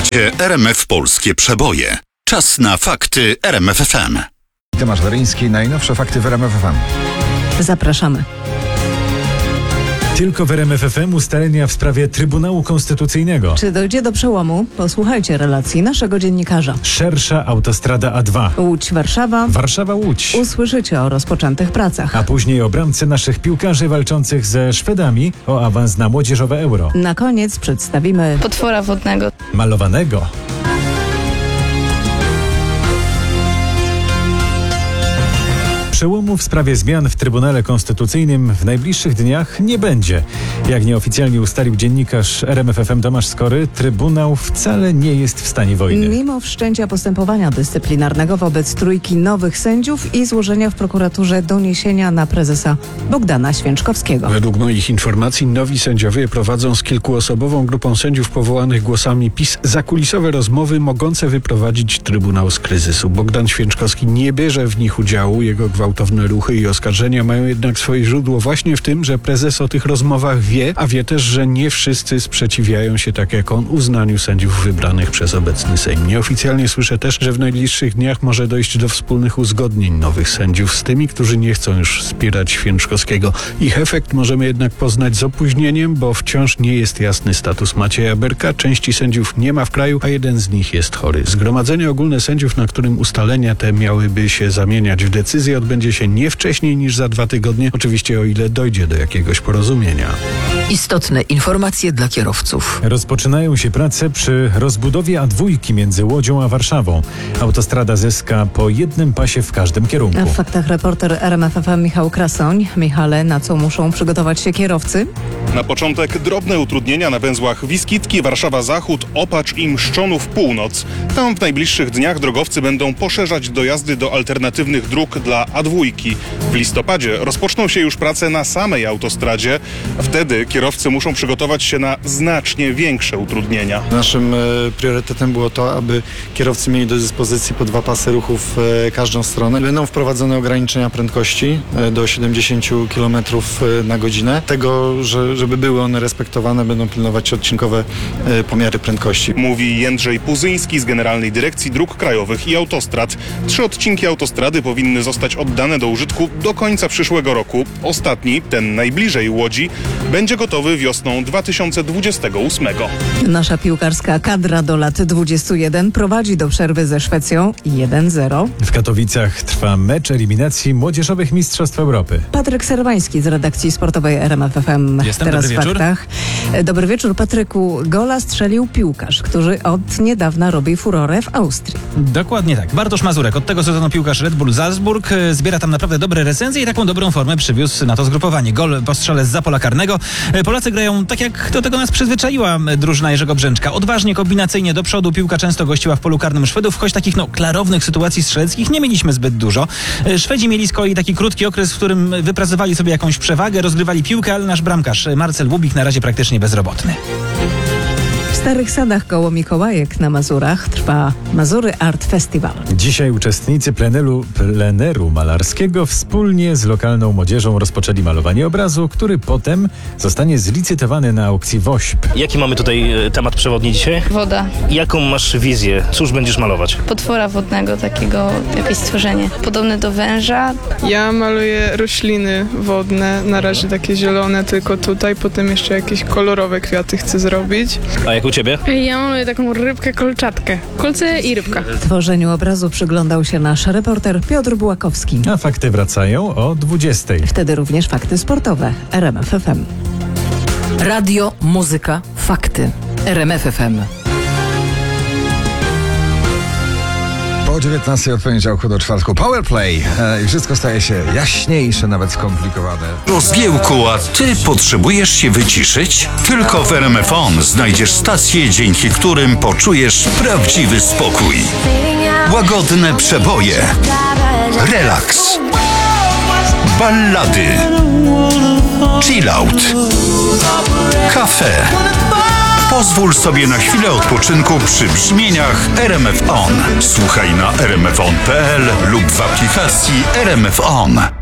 RMF Polskie Przeboje. Czas na fakty RMF FM. Tomasz Weryński, najnowsze fakty w RMF FM. Zapraszamy. Tylko w RMF FM ustalenia w sprawie Trybunału Konstytucyjnego. Czy dojdzie do przełomu? Posłuchajcie relacji naszego dziennikarza. Szersza autostrada A2. Łódź-Warszawa. Warszawa-Łódź. Usłyszycie o rozpoczętych pracach. A później o bramce naszych piłkarzy walczących ze Szwedami o awans na młodzieżowe Euro. Na koniec przedstawimy potwora wodnego. Malowanego. Przełomu w sprawie zmian w Trybunale Konstytucyjnym w najbliższych dniach nie będzie. Jak nieoficjalnie ustalił dziennikarz RMF FM Tomasz Skory, Trybunał wcale nie jest w stanie wojny. Mimo wszczęcia postępowania dyscyplinarnego wobec trójki nowych sędziów i złożenia w prokuraturze doniesienia na prezesa Bogdana Święczkowskiego. Według moich informacji nowi sędziowie prowadzą z kilkuosobową grupą sędziów powołanych głosami PiS zakulisowe rozmowy mogące wyprowadzić Trybunał z kryzysu. Bogdan Święczkowski nie bierze w nich udziału. Jego gwałtowne ruchy i oskarżenia mają jednak swoje źródło właśnie w tym, że prezes o tych rozmowach wie, a wie też, że nie wszyscy sprzeciwiają się tak jak on uznaniu sędziów wybranych przez obecny Sejm. Nieoficjalnie słyszę też, że w najbliższych dniach może dojść do wspólnych uzgodnień nowych sędziów z tymi, którzy nie chcą już wspierać Święczkowskiego. Ich efekt możemy jednak poznać z opóźnieniem, bo wciąż nie jest jasny status Macieja Berka. Części sędziów nie ma w kraju, a jeden z nich jest chory. Zgromadzenie ogólne sędziów, na którym ustalenia te miałyby się zamieniać w decyzję, odbędzie się nie wcześniej niż za 2 tygodnie, oczywiście o ile dojdzie do jakiegoś porozumienia. Istotne informacje dla kierowców. Rozpoczynają się prace przy rozbudowie A2 między Łodzią a Warszawą. Autostrada zyska po jednym pasie w każdym kierunku. W faktach reporter RMF FM Michał Krasoń. Michale, na co muszą przygotować się kierowcy? Na początek drobne utrudnienia na węzłach Wiskitki, Warszawa Zachód, Opacz i Mszczonów Północ. Tam w najbliższych dniach drogowcy będą poszerzać dojazdy do alternatywnych dróg dla A2. W listopadzie rozpoczną się już prace na samej autostradzie. Wtedy kierowcy muszą przygotować się na znacznie większe utrudnienia. Naszym priorytetem było to, aby kierowcy mieli do dyspozycji po 2 pasy ruchu w każdą stronę. Będą wprowadzone ograniczenia prędkości do 70 km na godzinę. Tego, żeby były one respektowane, będą pilnować odcinkowe pomiary prędkości. Mówi Jędrzej Puzyński z Generalnej Dyrekcji Dróg Krajowych i Autostrad. 3 odcinki autostrady powinny zostać oddane do użytku do końca przyszłego roku. Ostatni, ten najbliżej Łodzi, będzie gotowy wiosną 2028. Nasza piłkarska kadra do lat 21 prowadzi do przerwy ze Szwecją 1-0. W Katowicach trwa mecz eliminacji Młodzieżowych Mistrzostw Europy. Patryk Serwański z redakcji sportowej RMF FM. Teraz w faktach. Dobry wieczór, Patryku. Gola strzelił piłkarz, który od niedawna robi furorę w Austrii. Dokładnie tak. Bartosz Mazurek, od tego sezonu piłkarz Red Bull Salzburg, zbiera tam naprawdę dobre recenzje i taką dobrą formę przywiózł na to zgrupowanie. Gol po strzale zza pola karnego. Polacy grają tak, jak do tego nas przyzwyczaiła drużyna Jerzego Brzęczka. Odważnie, kombinacyjnie do przodu. Piłka często gościła w polu karnym Szwedów, choć takich klarownych sytuacji strzeleckich nie mieliśmy zbyt dużo. Szwedzi mieli z kolei taki krótki okres, w którym wypracowali sobie jakąś przewagę, rozgrywali piłkę, ale nasz bramkarz Marcel Bubik na razie praktycznie bezrobotny. W Starych Sadach koło Mikołajek na Mazurach trwa Mazury Art Festival. Dzisiaj uczestnicy pleneru malarskiego wspólnie z lokalną młodzieżą rozpoczęli malowanie obrazu, który potem zostanie zlicytowany na aukcji WOŚP. Jaki mamy tutaj temat przewodni dzisiaj? Woda. Jaką masz wizję? Cóż będziesz malować? Potwora wodnego, takiego jakieś stworzenie. Podobne do węża. Ja maluję rośliny wodne, na razie takie zielone tylko tutaj, potem jeszcze jakieś kolorowe kwiaty chcę zrobić. A jak u ciebie? Ja maluję taką rybkę kolczatkę. Kolce i rybka. Tworzeniu obrazu przyglądał się nasz reporter Piotr Bułakowski. A fakty wracają o 20. Wtedy również fakty sportowe. RMF FM. Radio, muzyka, fakty. RMF FM. Po 19 od poniedziałku do czwartku Powerplay i wszystko staje się jaśniejsze, nawet skomplikowane. O zgiełku, a ty potrzebujesz się wyciszyć? Tylko w RMF On znajdziesz stacje, dzięki którym poczujesz prawdziwy spokój. Łagodne przeboje, relaks, ballady, chillout, kafe. Pozwól sobie na chwilę odpoczynku przy brzmieniach RMF On. Słuchaj na rmfon.pl lub w aplikacji RMF On.